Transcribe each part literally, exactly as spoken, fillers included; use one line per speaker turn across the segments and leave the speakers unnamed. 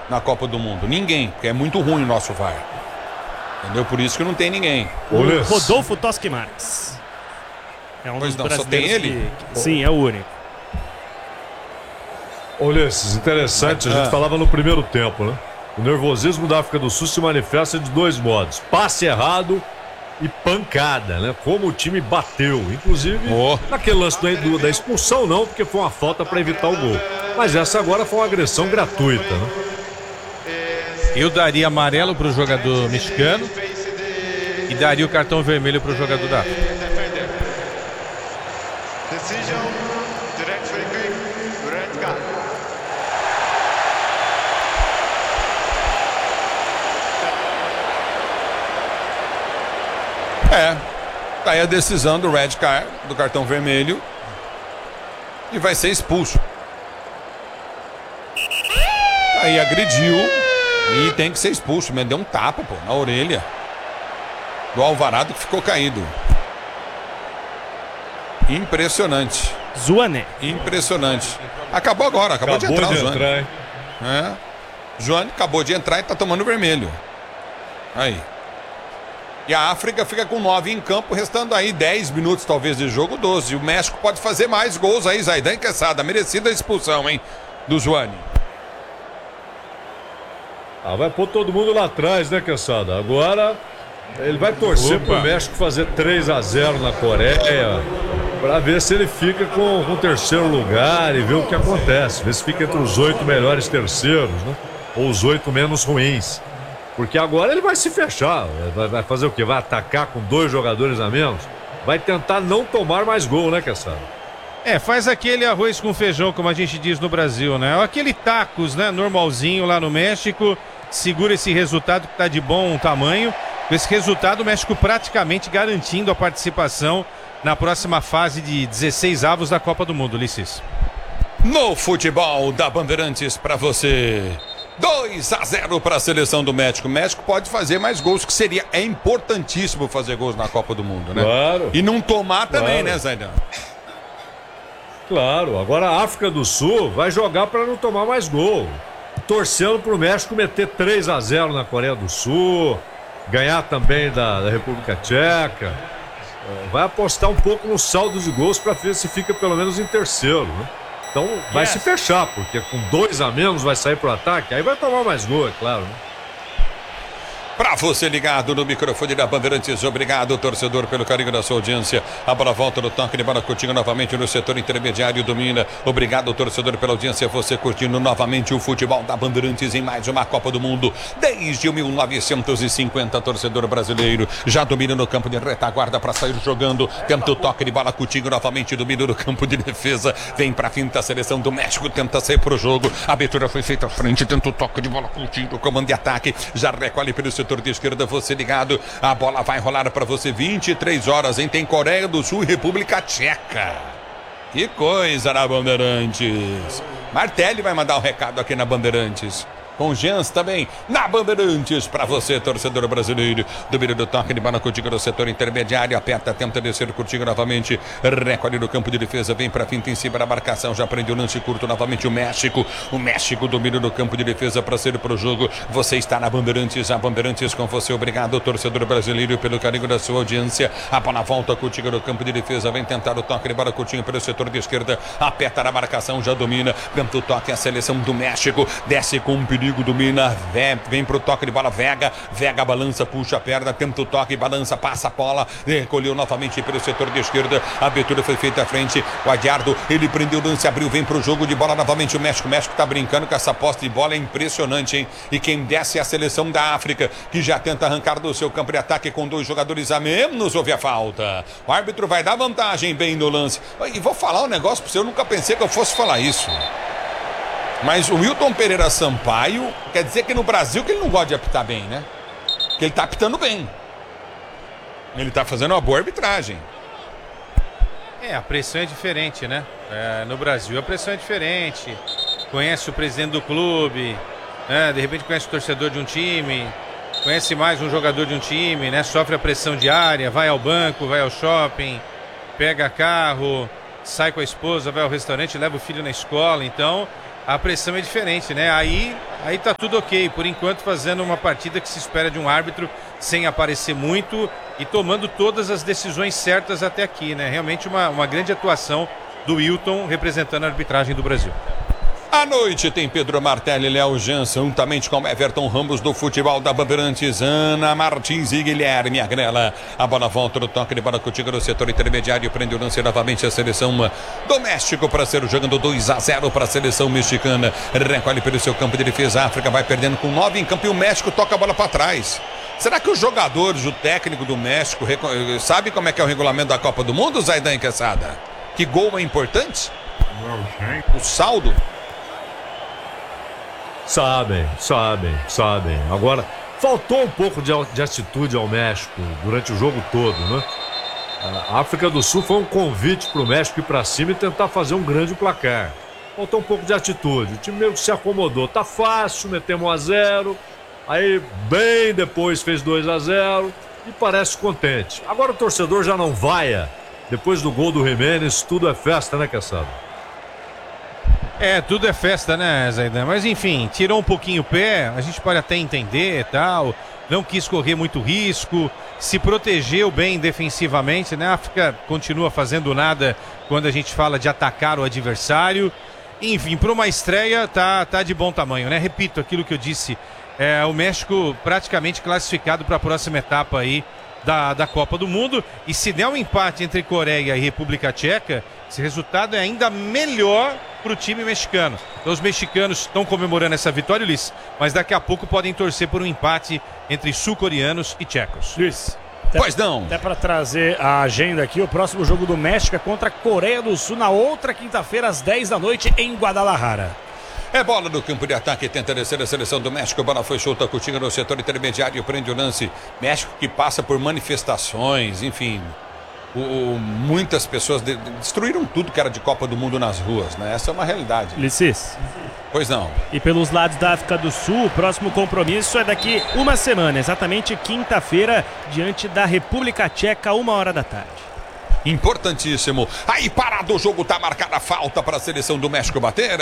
na Copa do Mundo. Ninguém, porque é muito ruim o nosso V A R. Entendeu? Por isso que não tem ninguém.
O Rodolfo Toschi Marques. É um
pois
dos
não, só tem ele?
Que, que, sim, é o único.
Ulisses, interessante, a gente
ah.
falava no primeiro tempo, né? O nervosismo da África do Sul se manifesta de dois modos: passe errado e pancada, né? Como o time bateu. Inclusive, oh. naquele lance do, da expulsão, não, porque foi uma falta para evitar o gol. Mas essa agora foi uma agressão gratuita, né?
Eu daria amarelo para o jogador mexicano e daria o cartão vermelho para o jogador da África.
É, tá aí a decisão do red card, do cartão vermelho, e vai ser expulso. Aí agrediu e tem que ser expulso, mas deu um tapa, pô, na orelha do Alvarado, que ficou caído. Impressionante.
Zuané.
Impressionante. Acabou agora, acabou, acabou de entrar
de
o Joane.
Entrar,
é. Joane acabou de entrar e tá tomando vermelho. Aí. E a África fica com nove em campo, restando aí dez minutos talvez de jogo, doze. O México pode fazer mais gols aí, Zaidan e Quesada. Merecida a expulsão, hein, do Joane.
Ah, vai pôr todo mundo lá atrás, né, Quesada? Agora ele vai torcer Opa. pro México fazer três a zero na Coreia, para ver se ele fica com o terceiro lugar e ver o que acontece. Ver se fica entre os oito melhores terceiros, né? Ou os oito menos ruins. Porque agora ele vai se fechar. Vai, vai fazer o quê? Vai atacar com dois jogadores a menos? Vai tentar não tomar mais gol, né, Quesada?
É, faz aquele arroz com feijão, como a gente diz no Brasil, né? Aquele tacos, né? Normalzinho lá no México. Segura esse resultado que tá de bom tamanho. Com esse resultado, o México praticamente garantindo a participação na próxima fase de dezesseis avos da Copa do Mundo, Ulisses.
No futebol da Bandeirantes para você. dois a zero para a seleção do México. O México pode fazer mais gols, que seria é importantíssimo fazer gols na Copa do Mundo, né?
Claro.
E não tomar também,
claro.
né, Zaidan?
Claro. Agora a África do Sul vai jogar para não tomar mais gol. Torcendo para o México meter três a zero na Coreia do Sul, ganhar também da, da República Tcheca. Vai apostar um pouco no saldo de gols para ver se fica pelo menos em terceiro, né? Então vai yes. se fechar, porque com dois a menos vai sair pro ataque, aí vai tomar mais gol, é claro, né?
Pra você ligado no microfone da Bandeirantes, obrigado, torcedor, pelo carinho da sua audiência. A bola volta no toque de bola, curtindo novamente no setor intermediário, domina. Obrigado, torcedor, pela audiência. Você curtindo novamente o futebol da Bandeirantes em mais uma Copa do Mundo. Desde mil novecentos e cinquenta, torcedor brasileiro já domina no campo de retaguarda para sair jogando. Tenta o toque de bola, curtindo novamente, domina no campo de defesa. Vem pra finta a seleção do México, tenta sair pro jogo. A abertura foi feita à frente, tenta o toque de bola, curtindo, comando de ataque. Já recolhe pelo setor de esquerda, você ligado, a bola vai rolar para você, vinte e três horas, hein? Tem Coreia do Sul e República Tcheca. Que coisa na Bandeirantes. Martelli vai mandar um recado aqui na Bandeirantes. Com Jans também na Bandeirantes para você, torcedor brasileiro. Domínio do toque de bola contigo no setor intermediário. Aperta, tenta descer contigo novamente. Recolhe no campo de defesa. Vem para finta em cima da marcação. Já prende o lance curto novamente o México. O México domina no campo de defesa para ser pro jogo. Você está na Bandeirantes. A Bandeirantes com você. Obrigado, torcedor brasileiro, pelo carinho da sua audiência. A bola volta contigo no campo de defesa. Vem tentar o toque de bola contigo pelo setor de esquerda. Aperta na marcação. Já domina. Tenta o toque a seleção do México. Desce com um perigo. Domina, vem pro toque de bola, Vega, Vega balança, puxa a perna, tenta o toque, balança, passa a bola, recolheu novamente pelo setor de esquerda, a abertura foi feita à frente, o Adiardo, ele prendeu o lance, abriu, vem pro jogo de bola novamente o México, o México tá brincando com essa posse de bola, é impressionante, hein? E quem desce é a seleção da África, que já tenta arrancar do seu campo de ataque com dois jogadores a menos, houve a falta, o árbitro vai dar vantagem bem no lance, e vou falar um negócio pra você, eu nunca pensei que eu fosse falar isso. Mas o Wilton Pereira Sampaio, quer dizer que no Brasil que ele não gosta de apitar bem, né? Que ele tá apitando bem. Ele tá fazendo uma boa arbitragem.
É, a pressão é diferente, né? É, no Brasil a pressão é diferente. Conhece o presidente do clube, né? De repente conhece o torcedor de um time, conhece mais um jogador de um time, né? Sofre a pressão diária, vai ao banco, vai ao shopping, pega carro, sai com a esposa, vai ao restaurante, leva o filho na escola, então... a pressão é diferente, né? Aí, aí tá tudo ok. Por enquanto, fazendo uma partida que se espera de um árbitro sem aparecer muito e tomando todas as decisões certas até aqui, né? Realmente uma, uma grande atuação do Wilton representando a arbitragem do Brasil.
À noite tem Pedro Martelli e Léo Jansen, juntamente com Everton Ramos do futebol da Bandeirantes, Ana Martins e Guilherme Agrela. A bola volta no toque de bola contigo no setor intermediário, prende o lance novamente a seleção do México para ser jogando dois a zero para a seleção mexicana. Recolhe pelo seu campo de defesa, a África vai perdendo com nove em campo e o México toca a bola para trás. Será que os jogadores, o técnico do México, sabe como é que é o regulamento da Copa do Mundo, Zaidan Quesada? Que gol é importante? O saldo?
Sabem, sabem, sabem. Agora, faltou um pouco de, de atitude ao México durante o jogo todo, né? A África do Sul foi um convite para o México ir para cima e tentar fazer um grande placar. Faltou um pouco de atitude. O time meio que se acomodou. Tá fácil, metemos um a zero. Aí, bem depois, fez dois a zero e parece contente. Agora o torcedor já não vaia. Depois do gol do Jiménez, tudo é festa, né, Quesada?
É, tudo é festa, né, Zaidan? Mas enfim, tirou um pouquinho o pé, a gente pode até entender e tal, não quis correr muito risco, se protegeu bem defensivamente, né? A África continua fazendo nada quando a gente fala de atacar o adversário. Enfim, para uma estreia tá, tá de bom tamanho, né? Repito aquilo que eu disse, é, o México praticamente classificado para a próxima etapa aí da, da Copa do Mundo, e se der um empate entre Coreia e República Tcheca, esse resultado é ainda melhor para o time mexicano. Então os mexicanos estão comemorando essa vitória, Luiz, mas daqui a pouco podem torcer por um empate entre sul-coreanos e tchecos.
Luiz,
pois não.
Até para trazer a agenda aqui, o próximo jogo do México é contra a Coreia do Sul na outra quinta-feira às dez da noite em Guadalajara.
É bola no campo de ataque, tenta descer a seleção do México, a bola foi solta, Coutinho no setor intermediário, prende o lance. México que passa por manifestações, enfim... O, o, muitas pessoas de, de, destruíram tudo que era de Copa do Mundo nas ruas, né? Essa é uma realidade.
Licis.
Pois não.
E pelos lados da África do Sul, o próximo compromisso é daqui uma semana, exatamente quinta-feira, diante da República Tcheca, uma hora da tarde.
Importantíssimo. Aí parado o jogo, tá marcada a falta para a seleção do México bater.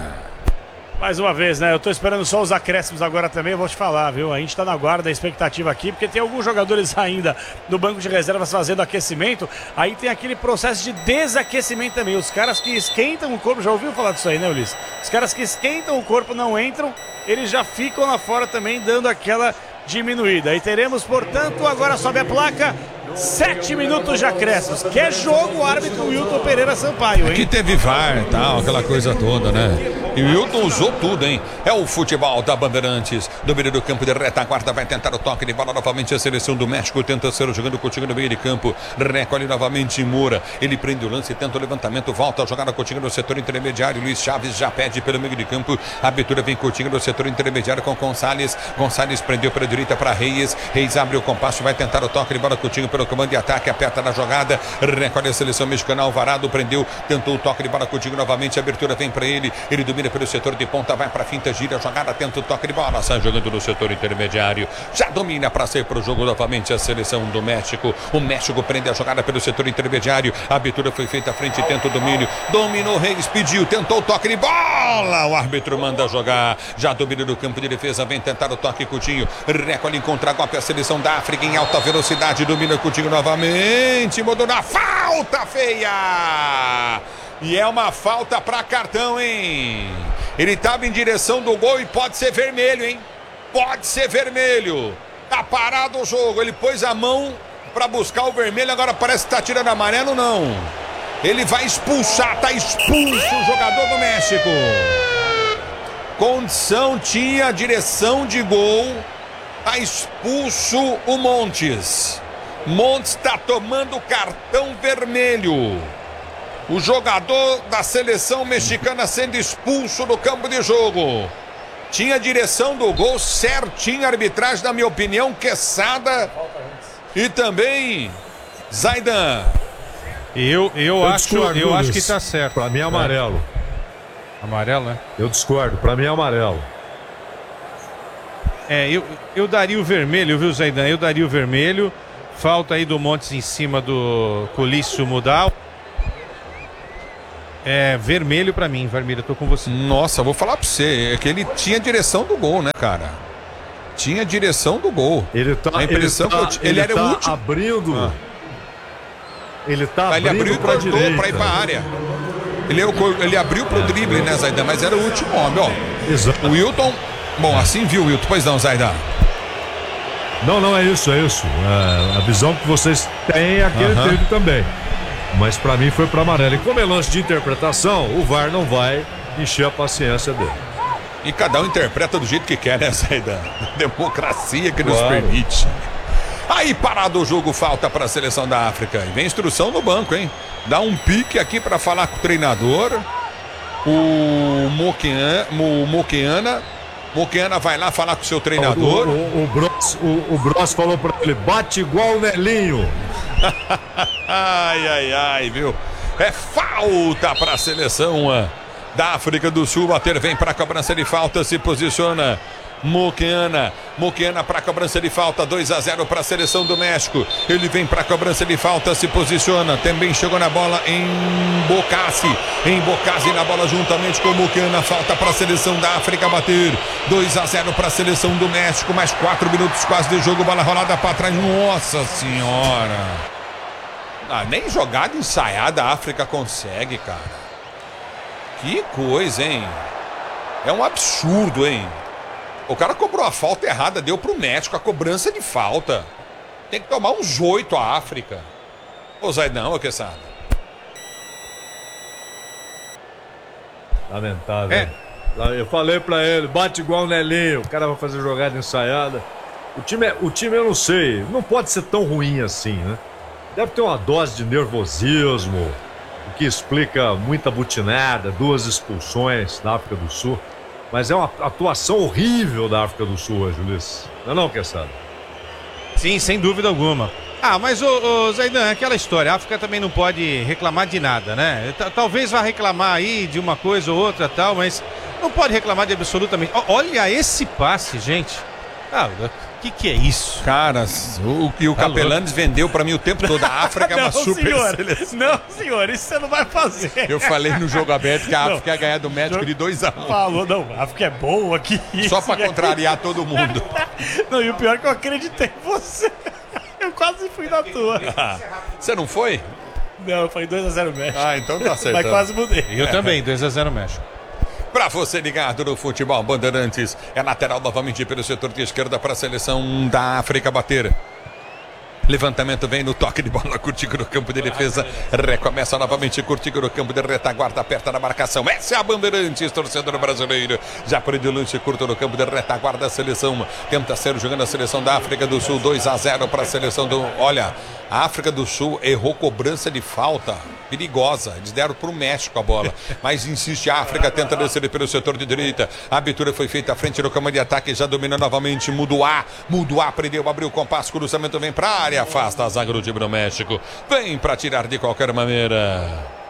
Mais uma vez, né? Eu tô esperando só os acréscimos agora também, eu vou te falar, viu? A gente tá na guarda da expectativa aqui, porque tem alguns jogadores ainda no banco de reservas fazendo aquecimento. Aí tem aquele processo de desaquecimento também. Os caras que esquentam o corpo, já ouviu falar disso aí, né, Ulisses? Os caras que esquentam o corpo não entram, eles já ficam lá fora também, dando aquela diminuída. E teremos, portanto, agora sobe a placa, sete minutos de acréscimos. Que é jogo, o árbitro Wilton Pereira Sampaio, hein?
Aqui teve V A R e tal, aquela coisa toda, né? E o Wilton usou tudo, hein? É o futebol da Bandeirantes. Domínio do campo de retaguarda, vai tentar o toque de bola novamente. A seleção do México tenta ser jogando contigo no meio de campo. Recolhe novamente Moura. Ele prende o lance, tenta o levantamento, volta a jogar contigo no setor intermediário. Luiz Chaves já pede pelo meio de campo. A abertura vem contigo no setor intermediário com Gonçalves. Gonçalves prendeu pela direita para Reis. Reis abre o compasso, vai tentar o toque de bola contigo pelo comando de ataque. Aperta na jogada. Recolhe a seleção mexicana. Alvarado prendeu, tentou o toque de bola contigo novamente. A abertura vem para ele. Ele domina pelo setor de ponta, vai para finta, gira a jogada, tenta o toque de bola, sai jogando no setor intermediário, já domina para sair para o jogo novamente a seleção do México. O México prende a jogada pelo setor intermediário, a abertura foi feita à frente, tenta o domínio, dominou, Reis pediu, tentou o toque de bola, o árbitro manda jogar, já domina no campo de defesa, vem tentar o toque, Coutinho, recolhe em contra-golpe a seleção da África em alta velocidade, domina Coutinho novamente, mudou na falta feia! E é uma falta para cartão, hein? Ele estava em direção do gol e pode ser vermelho, hein? Pode ser vermelho. Tá parado o jogo. Ele pôs a mão para buscar o vermelho. Agora parece que tá tirando amarelo, não. Ele vai expulsar. Tá expulso o jogador do México. Condição, tinha direção de gol. Tá expulso o Montes. Montes tá tomando cartão vermelho. O jogador da seleção mexicana sendo expulso do campo de jogo. Tinha direção do gol certinho, a arbitragem, na minha opinião, Quesada. E também Zaidan.
Eu, eu, eu acho,
discordo,
eu acho
Luiz.
que tá certo.
Pra mim é amarelo.
É. Amarelo, né?
Eu discordo, pra mim é amarelo.
É, eu, eu daria o vermelho, viu, Zaidan? Eu daria o vermelho. Falta aí do Montes em cima do Colício Mudal. É vermelho pra mim, vermelho, eu tô com você.
Nossa, vou falar pra você, é que ele tinha direção do gol, né, cara? Tinha direção do gol.
Ele tá,
A impressão
ele tá,
que eu, ele, ele era
tá
o último.
abrindo.
Ah.
Ele tá
Ele
abrindo
abriu e
pra
cortou
direita.
pra ir pra área. Ele, ele abriu pro drible, né, Zaidan? Mas era o último homem, ó.
Exato.
O Wilton. Bom, assim viu o Wilton. Pois não, Zaidan.
Não, não é isso, é isso. É, a visão que vocês têm, aquele
Aham.
teve também. Mas pra mim foi pra amarelo. E como é lance de interpretação, o V A R não vai encher a paciência dele.
E cada um interpreta do jeito que quer, né, Zaidan? Democracia que nos
Claro.
permite. Aí, parado o jogo, falta para a seleção da África. E vem instrução no banco, hein? Dá um pique aqui para falar com o treinador. O Moqueana, o Moqueana. Moqueana vai lá falar com o seu treinador.
O, o, o, Bros, o, o Bros falou pra ele: bate igual o Nelinho.
Ai, ai, ai, viu? É falta para a seleção ah, da África do Sul. Bater, vem para a cobrança de falta, se posiciona. Moqueana, Moqueana para a cobrança de falta, dois a zero para a seleção do México. Ele vem para a cobrança de falta, se posiciona. Também chegou na bola em Bocassi. Em Bocassi na bola juntamente com Moqueana. Falta para a seleção da África bater. dois a zero para a seleção do México. Mais quatro minutos quase de jogo. Bola rolada para trás. Nossa Senhora! Ah, nem jogada ensaiada a África consegue, cara. Que coisa, hein? É um absurdo, hein? O cara cobrou a falta errada, deu pro México a cobrança de falta. Tem que tomar uns oito a África. Ô Zaidão, ô Quesada.
Lamentável.
É.
Eu falei pra ele: bate igual o Nelinho. O cara vai fazer jogada ensaiada. O time, é, o time eu não sei, não pode ser tão ruim assim, né? Deve ter uma dose de nervosismo, o que explica muita butinada, duas expulsões da África do Sul. Mas é uma atuação horrível da África do Sul hoje, Ulisses. Não é não, Quesada?
Sim, sem dúvida alguma. Ah, mas ô, ô Zaidan, aquela história, a África também não pode reclamar de nada, né? T- Talvez vá reclamar aí de uma coisa ou outra tal, mas não pode reclamar de absolutamente... Ó, olha esse passe, gente. Ah, o que que é isso?
Cara, o que o
Tá
Capelanes vendeu pra mim o tempo todo. A África é uma
não,
super
senhor.
seleção.
Não, senhor, isso você não vai fazer.
Eu falei no jogo aberto que a
Não.
África ia ganhar do México de dois a um.
Falou, não, a África é boa aqui.
Só pra contrariar todo mundo.
Não, e o pior é que eu acreditei em você. Eu quase fui na tua.
Ah, você não foi?
Não, eu falei dois a zero México.
Ah, então tá certo.
Mas quase mudei.
Eu também, dois a zero México.
Pra você ligado no futebol Bandeirantes, é lateral novamente pelo setor de esquerda para a seleção da África bater. Levantamento vem no toque de bola, Curtigo no campo de defesa. Recomeça novamente Curtigo no campo de retaguarda, aperta na marcação. Essa é a Bandeirantes, torcedor brasileiro. Já prendeu o lance curto no campo de retaguarda da seleção. Tenta ser jogando a seleção da África do Sul, dois a zero para a seleção do... Olha, a África do Sul errou cobrança de falta. Perigosa, eles deram para o México a bola, mas insiste a África, tenta descer pelo setor de direita, a abertura foi feita à frente do campo de ataque, já domina novamente, Muduá, Muduá prendeu, abriu o compasso, cruzamento vem para a área, afasta a zaga do time do México, vem para tirar de qualquer maneira,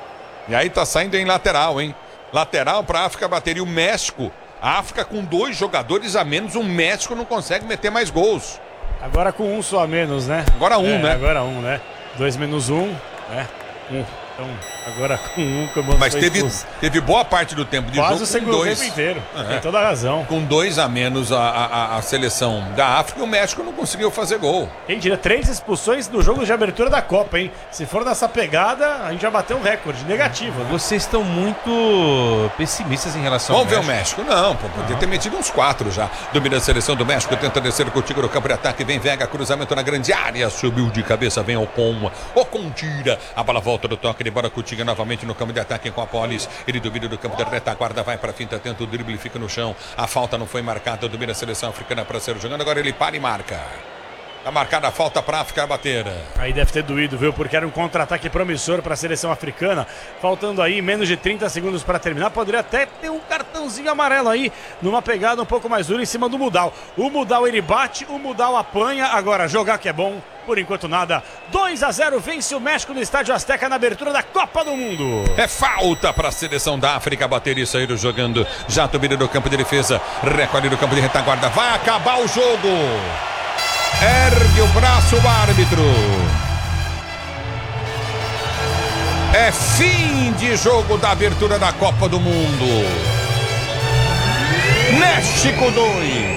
e aí tá saindo em lateral, hein, lateral para a África bater, e o México, a África com dois jogadores a menos, o México não consegue meter mais gols.
Agora com um só a menos, né?
Agora um,
É,
né?
Agora um, né? Dois menos um, né? Um. Então, agora com um que o Mano
Mas
foi
teve,
expulso.
teve boa parte do tempo de
Quase
jogo
o
com
segundo
dois.
tempo inteiro.
É.
Tem toda a razão.
Com dois a menos a, a, a seleção da África, o México não conseguiu fazer gol.
Quem diria, três expulsões no jogo de abertura da Copa, hein? Se for nessa pegada, a gente já bateu um recorde negativo, né?
Vocês estão muito pessimistas em relação
Vamos ver
ao
o México? Não, pô, podia ter metido uns quatro já. Domina a seleção do México, tenta descer contigo no campo de ataque, vem Vega, cruzamento na grande área, subiu de cabeça, vem Ocon, Ocon tira, a bola volta do toque de bola, Coutinho novamente no campo de ataque com a Polis, ele domina do campo de retaguarda, vai pra finta, tenta o drible, fica no chão, a falta não foi marcada, domina a seleção africana para ser jogando, agora ele para e marca. Tá marcada a falta pra África bater.
Aí deve ter doído, viu? Porque era um contra-ataque promissor para a seleção africana. Faltando aí menos de trinta segundos para terminar. Poderia até ter um cartãozinho amarelo aí, numa pegada um pouco mais dura em cima do Mudal. O Mudal ele bate, o Mudal apanha. Agora, jogar que é bom, por enquanto nada. dois a zero vence o México no Estádio Azteca na abertura da Copa do Mundo.
É falta para a seleção da África bater e sair jogando. Já domina no campo de defesa, recolhe no campo de retaguarda. Vai acabar o jogo. Ergue o braço o árbitro. É fim de jogo da abertura da Copa do Mundo. México dois.